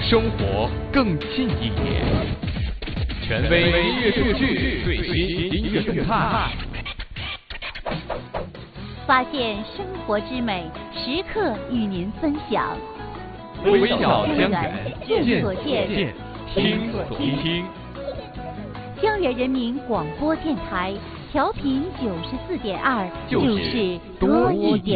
生活更近一点。权威音乐数据，最新音乐动态， 发现生活之美，时刻与您分享。 微笑江源， 见所见， 听所听。 江源人民广播电台，调频94.2，就是多一点。